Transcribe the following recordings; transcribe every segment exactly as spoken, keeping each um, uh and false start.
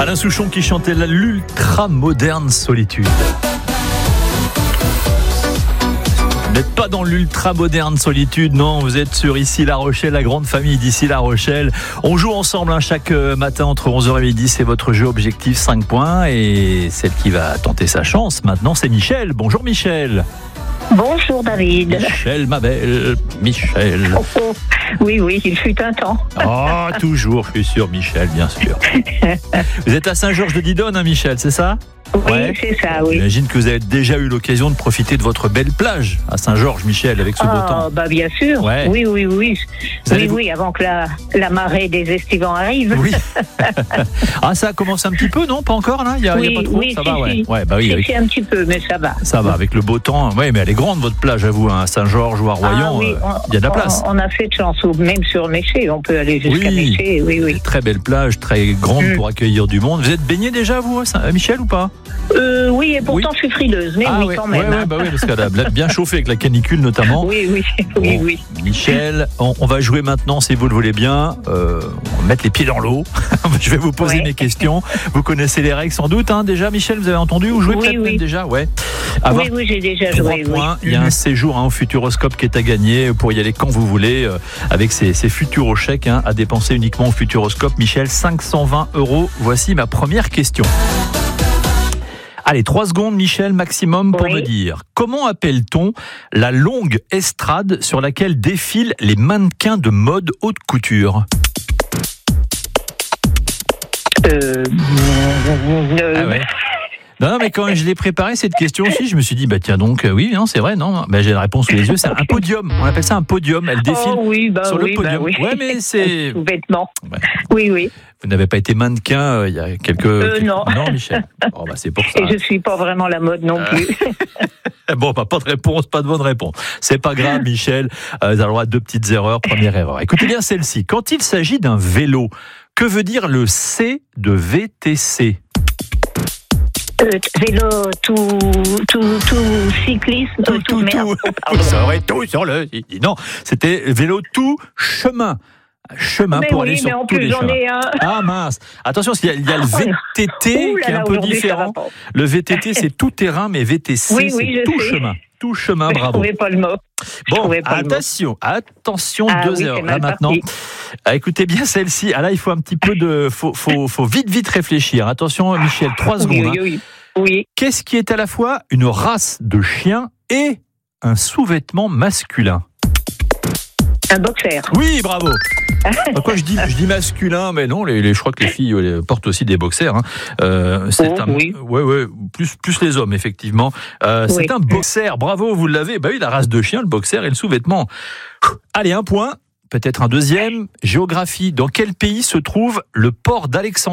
Alain Souchon qui chantait l'ultra-moderne solitude. Vous n'êtes pas dans l'ultra-moderne solitude, non, vous êtes sur Ici La Rochelle, la grande famille d'Ici La Rochelle. On joue ensemble hein, chaque matin entre onze heures et midi, c'est votre jeu objectif cinq points. Et celle qui va tenter sa chance maintenant, c'est Michel. Bonjour Michel. Bonjour David. Michel, ma belle, Michel. Oh, oh. Oui, oui, il fut un temps. Oh, toujours, je suis sûr, Michel, bien sûr. Vous êtes à Saint-Georges-de-Didonne, hein, Michel, c'est ça ? Oui, ouais. C'est ça, oui. J'imagine que vous avez déjà eu l'occasion de profiter de votre belle plage à Saint-Georges, Michel, avec ce oh, beau temps. Bah bien sûr. Ouais. Oui, oui, oui. Vous Oui, vous... oui, avant que la, la marée des estivants arrive. Oui. Ah, ça commence un petit peu, non ? Pas encore, là ? Il y a, oui, il y a pas trop. oui, Ça si, va, ouais. Si. Ouais, bah oui. Si, avec... si, un petit peu, mais ça va. Ça va, avec le beau temps. Oui, mais elle est grande, votre plage, à vous, hein, à Saint-Georges ou à Royan. Ah, oui, euh, on, il y a de la place. On, on a fait de chance, même sur Méché, on peut aller jusqu'à oui. Méché. Oui, oui. Très belle plage, très grande mm. pour accueillir du monde. Vous êtes baigné déjà, vous, Michel, ou pas ? euh, Oui, et pourtant, oui. je suis frileuse, mais ah, oui, ouais. quand même. Ouais, ouais, bah oui, parce qu'elle a bien chauffé avec la canicule, notamment. Oui, oui, oui, bon, oui. Michel, on, on va jouer maintenant, si vous le voulez bien. Euh, on va mettre les pieds dans l'eau. Je vais vous poser ouais. mes questions. Vous connaissez les règles sans doute, hein, déjà, Michel, vous avez entendu ou joué oui, peut-être oui. même déjà ouais. Avoir oui, oui, j'ai déjà joué. Points. Oui. Il y a un séjour hein, au Futuroscope qui est à gagner pour y aller quand vous voulez, euh, avec ces, ces Futurochèques hein, à dépenser uniquement au Futuroscope. Michel, cinq cent vingt euros. Voici ma première question. Allez, trois secondes, Michel, maximum, pour oui. me dire. Comment appelle-t-on la longue estrade sur laquelle défilent les mannequins de mode haute couture ? Euh... Ah ouais. Non, non, mais quand je l'ai préparé cette question aussi, je me suis dit, bah tiens donc, euh, oui, non, c'est vrai, non, bah, j'ai la réponse sous les yeux, c'est un podium. On appelle ça un podium. Elle défile oh, oui, bah, sur oui, le podium. Bah, oui. Ouais, mais c'est. Sous-vêtements. Ouais. Oui, oui. Vous n'avez pas été mannequin euh, il y a quelques. Euh, quelques... non. Non, Michel. Oh, bah, c'est pour ça. Et je suis pas vraiment la mode non plus. Bon, bah, pas de réponse, pas de bonne réponse. C'est pas grave, Michel. Euh, vous avez le droit à deux petites erreurs. Première erreur. Écoutez bien celle-ci. Quand il s'agit d'un vélo, que veut dire le C de V T C ? Euh, vélo, tout, tout, tout cyclisme, tout, euh, tout, tout, merde. tout. Oh, vous aurez tout sur le. Non, c'était vélo tout chemin. Chemin mais pour oui, aller sur mais en tous plus, les j'en chemins. ai un. Ah mince. Attention, il y a, il y a le V T T oh là qui est un là, peu différent. Le V T T, c'est tout terrain, mais V T C, oui, c'est oui, tout sais. chemin. Tout chemin, mais bravo. Je ne trouvais pas le mot. Bon, pas attention, le mot. attention, ah, deux oui, heures. Là maintenant, ah, écoutez bien celle-ci. Ah là, il faut un petit peu de, faut, faut, faut vite, vite réfléchir. Attention, Michel, trois secondes. Oui, oui, oui. oui. Qu'est-ce qui est à la fois une race de chien et un sous-vêtement masculin ? Un boxer. Oui, bravo. Quoi, je dis, je dis masculin, mais non, les, les, je crois que les filles les, portent aussi des boxers. Hein. Euh, c'est oh, un, oui. ouais, ouais, plus, plus les hommes, effectivement. Euh, oui. C'est un boxer, bravo, vous l'avez. Bah oui, la race de chien, le boxer et le sous-vêtement. Allez, un point, peut-être un deuxième. Géographie, dans quel pays se trouve le port d'Alexandrie ?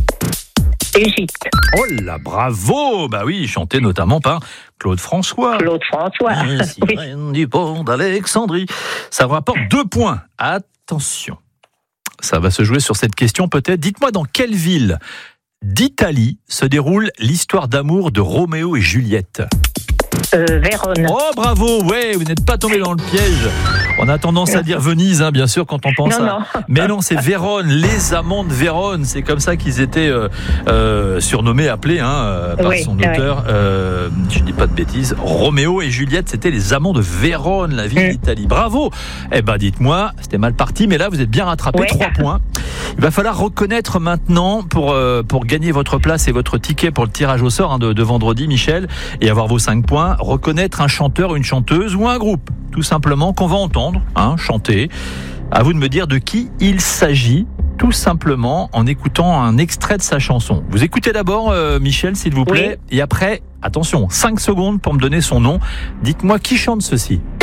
Égypte. Oh là, bravo. Bah oui, chanté notamment par Claude François. Claude François. Oui. Du port d'Alexandrie. Ça vous rapporte deux points. Attention. Ça va se jouer sur cette question peut-être. Dites-moi dans quelle ville d'Italie se déroule l'histoire d'amour de Roméo et Juliette ? Euh, Vérone. Oh bravo, ouais, vous n'êtes pas tombé dans le piège. On a tendance à dire Venise, hein, bien sûr, quand on pense non, à... Non. Mais non, c'est Vérone, les amants de Vérone. C'est comme ça qu'ils étaient euh, euh, surnommés, appelés hein, par oui, son auteur. Oui. Euh, je dis pas de bêtises. Roméo et Juliette, c'était les amants de Vérone, la ville mmh. d'Italie. Bravo. Eh ben, dites-moi, c'était mal parti, mais là, vous êtes bien rattrapé. Ouais. Trois points. Il va falloir reconnaître maintenant, pour, euh, pour gagner votre place et votre ticket pour le tirage au sort hein, de, de vendredi, Michel, et avoir vos cinq points, reconnaître un chanteur, une chanteuse ou un groupe, tout simplement, qu'on va entendre hein, chanter. À vous de me dire de qui il s'agit, tout simplement en écoutant un extrait de sa chanson. Vous écoutez d'abord, euh, Michel, s'il vous plaît, oui. et après, attention, cinq secondes pour me donner son nom. Dites-moi qui chante ceci.